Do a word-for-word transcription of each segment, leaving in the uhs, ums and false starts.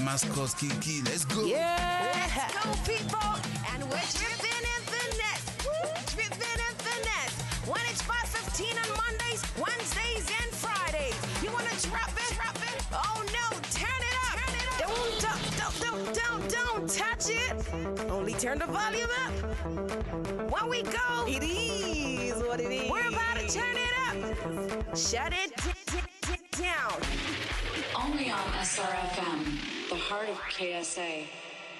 Damascus, Kiki, let's go. Yeah, let's go, people. And we're dripping in finesse. Woo, dripping in finesse. When it's five fifteen on Mondays, Wednesdays, and Fridays. You wanna drop it? Drop it? Oh no, turn it up. Turn it up. Don't, don't, don't, don't, don't touch it. Only turn the volume up. When we go, it is what it is. We're about to turn it up. Shut it t- t- t- down. Only on S R F M, the heart of K S A.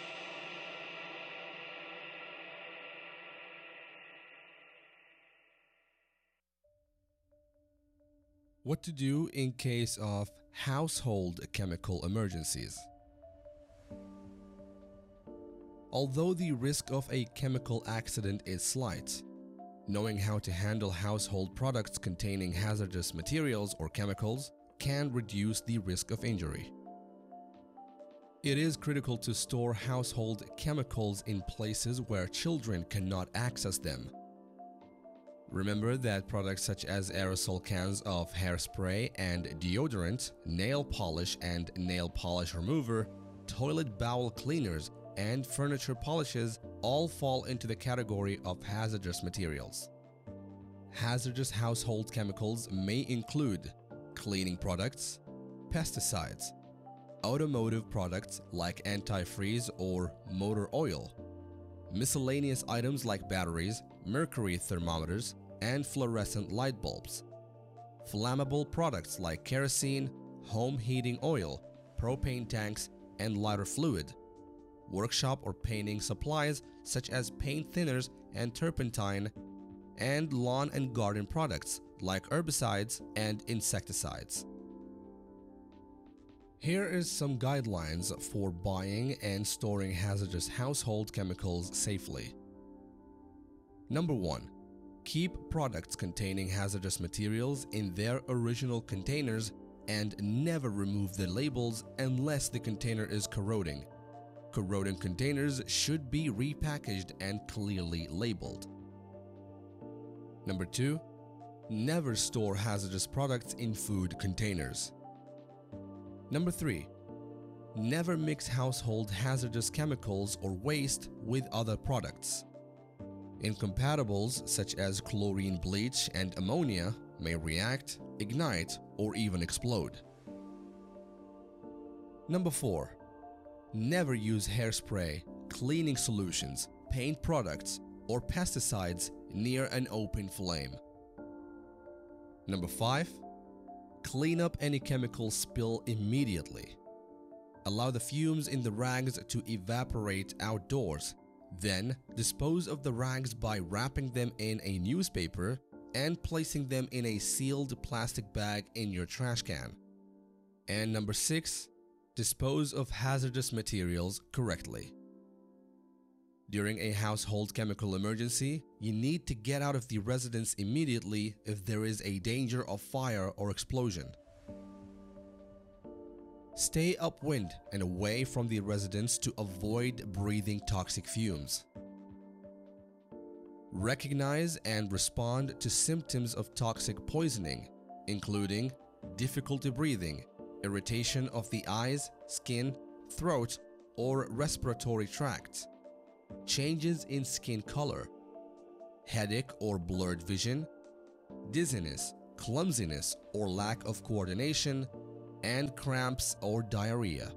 What to do in case of household chemical emergencies. Although the risk of a chemical accident is slight, knowing how to handle household products containing hazardous materials or chemicals can reduce the risk of injury. It is critical to store household chemicals in places where children cannot access them. Remember that products such as aerosol cans of hairspray and deodorant, nail polish and nail polish remover, toilet bowl cleaners, and furniture polishes all fall into the category of hazardous materials. Hazardous household chemicals may include cleaning products, pesticides, automotive products like antifreeze or motor oil, miscellaneous items like batteries, mercury thermometers, and fluorescent light bulbs, flammable products like kerosene, home heating oil, propane tanks, and lighter fluid, workshop or painting supplies such as paint thinners and turpentine, and lawn and garden products like herbicides and insecticides. Here is some guidelines for buying and storing hazardous household chemicals safely. Number one. Keep products containing hazardous materials in their original containers and never remove the labels unless the container is corroding. Corroding containers should be repackaged and clearly labeled. Number two. Never store hazardous products in food containers. Number three. Never mix household hazardous chemicals or waste with other products. Incompatibles such as chlorine bleach and ammonia may react, ignite, or even explode. Number four. Never use hairspray, cleaning solutions, paint products, or pesticides near an open flame. Number five. Clean up any chemical spill immediately. Allow the fumes in the rags to evaporate outdoors. Then, dispose of the rags by wrapping them in a newspaper and placing them in a sealed plastic bag in your trash can. And number six. Dispose of hazardous materials correctly. During a household chemical emergency, you need to get out of the residence immediately if there is a danger of fire or explosion. Stay upwind and away from the residence to avoid breathing toxic fumes. Recognize and respond to symptoms of toxic poisoning, including difficulty breathing, irritation of the eyes, skin, throat, or respiratory tract, changes in skin color, headache or blurred vision, dizziness, clumsiness or lack of coordination, and cramps or diarrhea.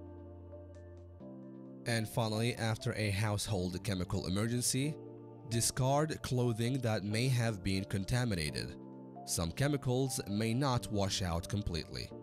And finally, after a household chemical emergency, discard clothing that may have been contaminated. Some chemicals may not wash out completely.